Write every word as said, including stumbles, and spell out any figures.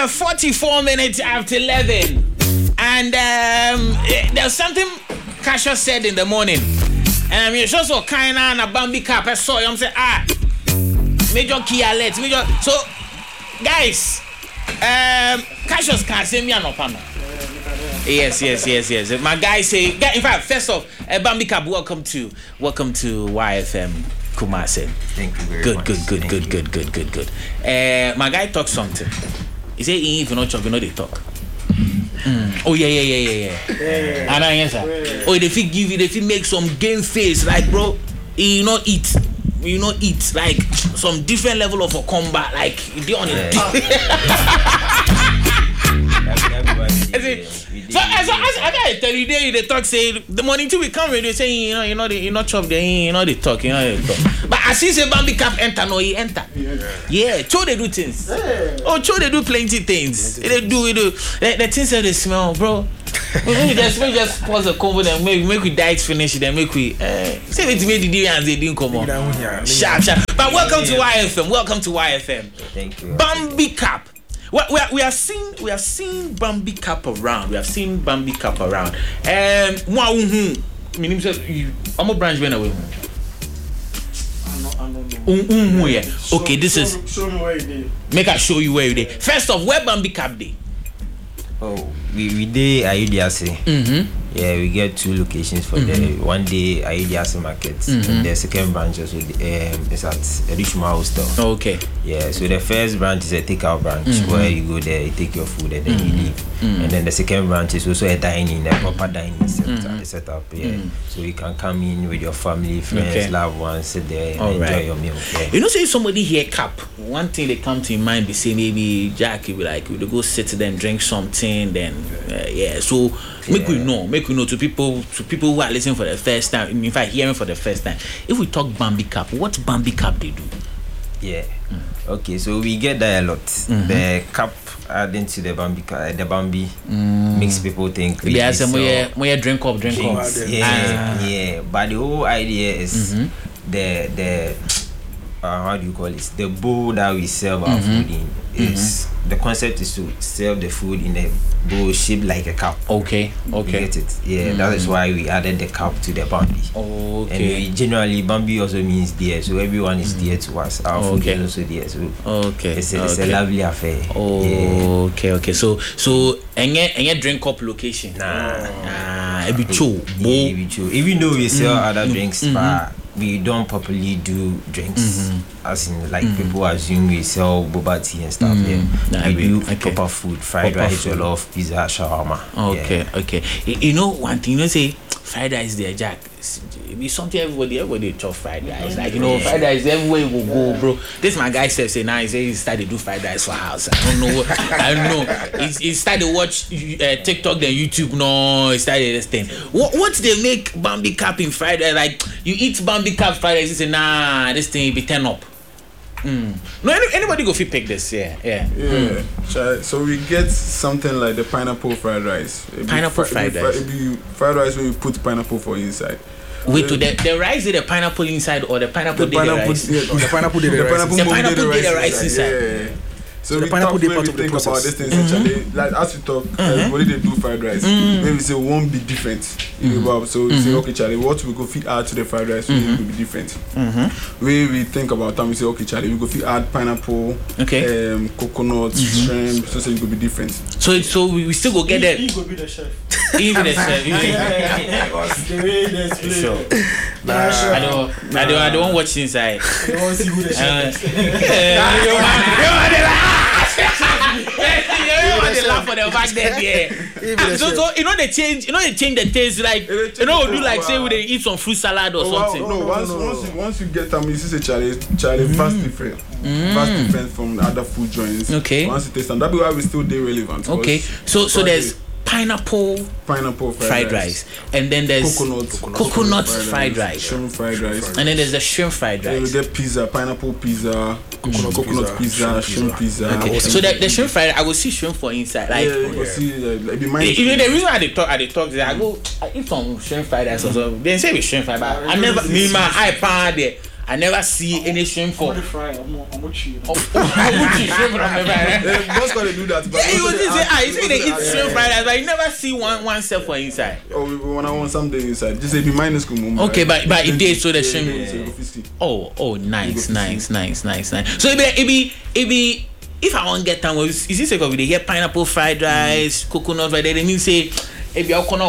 uh, forty-four minutes after eleven. And um, there's something Kasha said in the morning. And um, just so kind of a Bambi cap. I saw him say, ah, major key alert. Major. So, guys, um, Kasha's can't say me an opana. Yes, yes, yes, yes. My guy say, in fact, first off, uh, Bambi cap, welcome to, welcome to Y F M. Kumasi. Thank you very good, much. Good, good, Thank good, you. good, good, good, good, good. Uh, my guy talks something. He say, if you not talk, you know they talk. Mm. Oh yeah, yeah, yeah, yeah, yeah. And I answer. Oh, if he give you, if he make some game face, like bro, you not eat, you not eat like some different level of a combat, like you on it. So as as I tell you, they they talk say the morning till we come, they say you know you know they you not chop they you know they talk you know they talk. But as he say Bambi cap enter no he enter. Yeah, cho they do things. Oh, cho they do plenty things. They do we do the, the things that they smell, bro. we just we just pause the convo and make make we diet finish then make we uh, say it made the day and they didn't come on. Sharp sharp. But welcome to Y F M. Welcome to Y F M. Thank you. Bambi cap. Well, we, are, we have seen we have seen Bambi cap around. We have seen Bambi cap around. Um, wow, hmm. Meaning you, I'm a branch when away. Um, yeah. Okay, this is. Show me where you did. Make I show you where you did. First off, where Bambi cap day? Oh, we we did Ayudiase. Mm-hmm. Yeah, we get two locations for mm-hmm. the one day Ayudiase market. Mm-hmm. And the second branch also um, is at Richmond Hostel. Okay. Yeah, so the first branch is a takeout branch mm-hmm. where you go there, you take your food and then mm-hmm. you leave. Mm-hmm. And then the second branch is also a dining, a proper dining setup. Mm-hmm. setup yeah. Mm-hmm. So you can come in with your family, friends, okay. loved ones, sit there and All enjoy right. your meal. Yeah. You know, say somebody here cap. One thing that come to your mind, they say maybe Jack, you be like, we go sit there and drink something, then uh, yeah. So make yeah. we know, make we know to people, to people who are listening for the first time. In fact, hearing for the first time. If we talk Bambi cap, what Bambi cap they do? Yeah. Mm. Okay, so we get that a lot. Mm-hmm. The cap adding to the Bambi, uh, the Bambi mm. makes people think. Yeah, so more more drink up, drink up. Yeah, ah. yeah. But the whole idea is mm-hmm. the the uh, how do you call it? The bowl that we serve our mm-hmm. food in is mm-hmm. the concept is to serve the food in a bowl shaped like a cup. Okay, okay. You get it? Yeah, mm-hmm. that is why we added the cup to the Bambi. Okay. And we generally Bambi also means dear, so everyone is dear to us. Our food okay. is also dear, so okay. It's a, okay. it's a lovely affair. Oh, yeah. okay, okay. So, so any any drink up location? Nah, nah, it be true. Yeah, it be true. Even though we sell mm-hmm. other drinks, mm-hmm. but we don't properly do drinks. Mm-hmm. As in, like mm-hmm. people assume we sell boba tea and stuff. Mm-hmm. Yeah, nah, we be, do okay. proper food, fried proper rice, jollof, pizza, shawarma. Okay, yeah. okay. You know one thing, you know, say fried rice there, Jack. It be something everybody, everybody chop fried rice. Like you know, yeah. fried rice everywhere will go, bro. This my guy said, say now he say he started to do fried rice for house. I don't know. I don't know. He, he started to watch uh, TikTok, then YouTube. No, he started this thing. What what they make Bambi cap in fried rice? Like you eat Bambi cap fried rice, you say nah, this thing be ten up. Mm. No, any, anybody go fit pick this? Yeah, yeah. Yeah. Mm. So we get something like the pineapple fried rice. It pineapple fri- fried it rice. It be fried rice where you put pineapple for inside. Wait, to the, the rice is the pineapple inside or the pineapple the did pineapple, the rice? Yeah, the pineapple did the, the rice. pineapple The pineapple did did the the rice rice inside. inside. Yeah. So, So we the pineapple talk, did when part we of the think process. about this thing, Mm-hmm. essentially, like as we talk, Mm-hmm. everybody they do fried rice. Mm-hmm. Maybe say one be different. Mm-hmm. About, so we mm-hmm. say, okay, Charlie, what we go fit add to the fried rice mm-hmm. will be different. Mm-hmm. We we think about time, we say, okay, Charlie, we go fit add pineapple, okay, um, coconut, mm-hmm. shrimp, so say it could be different. So so we, we still go get that. He go be the chef. He be the chef. He be the way they explain. Sure. Nah, I don't, I don't, I don't watch inside. They want to see who the chef is. You want to laugh for the fact that yeah. So, so you know they change, you know they change the taste. Like you know, do like say we they eat some fruit salad or oh, something. Wow, no, once no, no, once you once you get them, you see say Charlie, Charlie mm. vast different, mm. vast different from the other food joints. Okay. Once you taste them, that be why we still they relevant. Okay. So so there's pineapple, pineapple fried, fried rice. rice, and then there's coconut, coconut, coconut fried, fried rice, rice, shrimp fried rice, and then there's the shrimp fried rice. Then we get pizza, pineapple pizza, coconut, coconut pizza, pizza, shrimp pizza. pizza. Okay. So the, the shrimp fried, I will see shrimp for inside. Like, yeah, you yeah. see, uh, like, be mindful. You know, the reason I they talk, I they talk, is I go, I eat some shrimp fried rice. Also, they say we shrimp fried, but I never, me my eye pan there. I never see any shrimp for. I'm fry. I'm not. I'm not cheap. Oh, oh, shrimp from the fried rice. Eh, boss gonna do that. But Yeah, you also was they just say, ask- ah, you say also they eat ask- shrimp fried rice, but you never see one one self for inside. Oh, we- when I want something inside, just say be minus kumumba. Okay, but- but if they show the shrimp- shrimp. Oh, oh, nice, nice, nice, nice, nice. So it be, it be, it be. If I want get time, is this like over there? Here pineapple fried rice, coconut fried. They mean say, if you are gonna